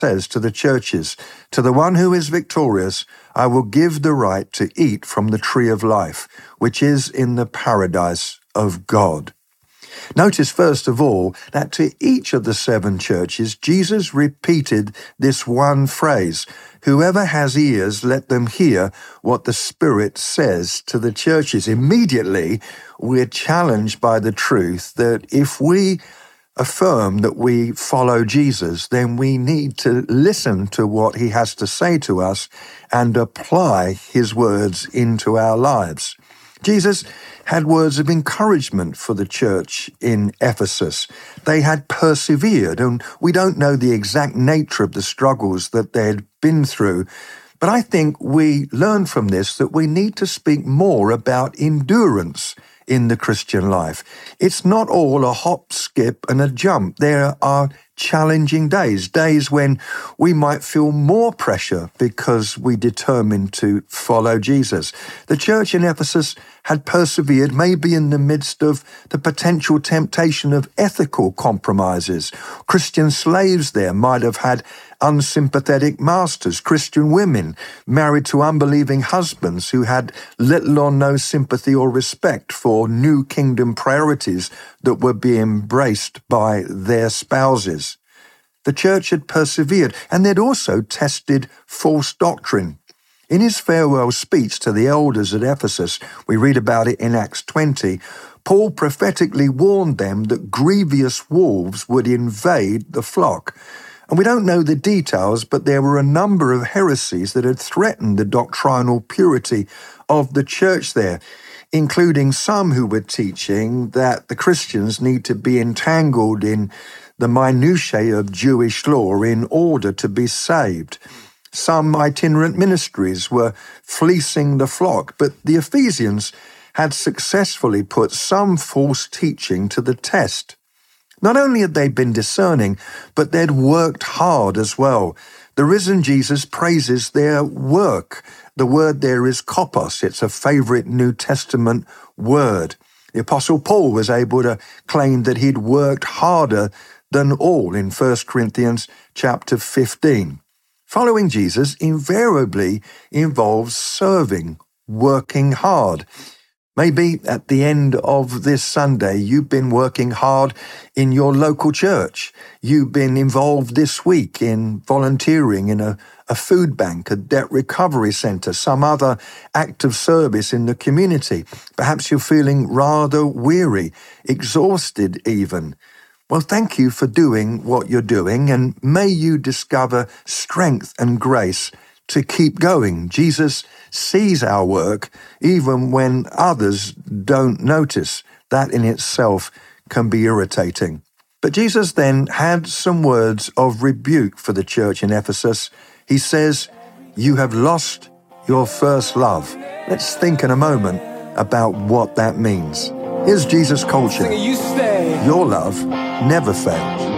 says to the churches, "To the one who is victorious, I will give the right to eat from the tree of life, which is in the paradise of God." Notice, first of all, that to each of the 7 churches, Jesus repeated this one phrase: "Whoever has ears, let them hear what the Spirit says to the churches." Immediately, we're challenged by the truth that if we affirm that we follow Jesus, then we need to listen to what he has to say to us and apply his words into our lives. Jesus had words of encouragement for the church in Ephesus. They had persevered, and we don't know the exact nature of the struggles that they had been through. But I think we learn from this that we need to speak more about endurance in the Christian life. It's not all a hop, skip, and a jump. There are challenging days when we might feel more pressure because we determined to follow Jesus. The church in Ephesus had persevered maybe in the midst of the potential temptation of ethical compromises. Christian slaves there might have had unsympathetic masters, Christian women married to unbelieving husbands who had little or no sympathy or respect for new kingdom priorities that were being embraced by their spouses. The church had persevered, and they'd also tested false doctrine. In his farewell speech to the elders at Ephesus, we read about it in Acts 20, Paul prophetically warned them that grievous wolves would invade the flock. And we don't know the details, but there were a number of heresies that had threatened the doctrinal purity of the church there, including some who were teaching that the Christians need to be entangled in the minutiae of Jewish law in order to be saved. Some itinerant ministries were fleecing the flock, but the Ephesians had successfully put some false teaching to the test. Not only had they been discerning, but they'd worked hard as well. The risen Jesus praises their work. The word there is kopos. It's a favorite New Testament word. The Apostle Paul was able to claim that he'd worked harder than all in 1 Corinthians chapter 15. Following Jesus invariably involves serving, working hard. Maybe at the end of this Sunday, you've been working hard in your local church. You've been involved this week in volunteering in a food bank, a debt recovery center, some other act of service in the community. Perhaps you're feeling rather weary, exhausted even. Well, thank you for doing what you're doing, and may you discover strength and grace to keep going. Jesus sees our work even when others don't notice. That in itself can be irritating. But Jesus then had some words of rebuke for the church in Ephesus. He says, "You have lost your first love." Let's think in a moment about what that means. Here's Jesus coaching. Your love never fails.